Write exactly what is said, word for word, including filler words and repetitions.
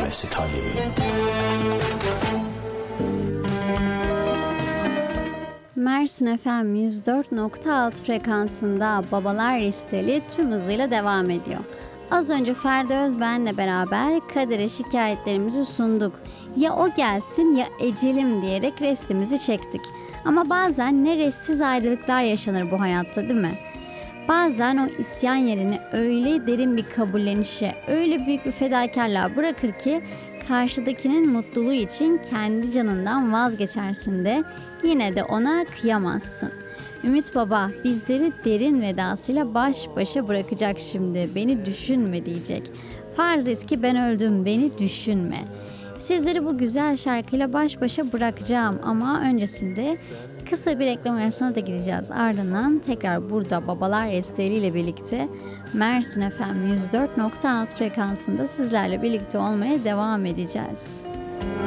resitali. Mersin F M yüz dört nokta altı frekansında Babalar Resitali tüm hızıyla devam ediyor. Az önce Ferdi Özben'le beraber Kader'e şikayetlerimizi sunduk. Ya o gelsin ya ecelim diyerek restimizi çektik. Ama bazen ne restsiz ayrılıklar yaşanır bu hayatta, değil mi? Bazen o isyan yerini öyle derin bir kabullenişe, öyle büyük bir fedakarlığa bırakır ki karşıdakinin mutluluğu için kendi canından vazgeçersin de yine de ona kıyamazsın. Ümit Baba bizleri derin vedasıyla baş başa bırakacak şimdi. Beni düşünme diyecek. Farz et ki ben öldüm, beni düşünme. Sizleri bu güzel şarkıyla baş başa bırakacağım ama öncesinde kısa bir reklam arasına da gideceğiz. Ardından tekrar burada Babalar Resitali ile birlikte Mersin F M yüz dört nokta altı frekansında sizlerle birlikte olmaya devam edeceğiz.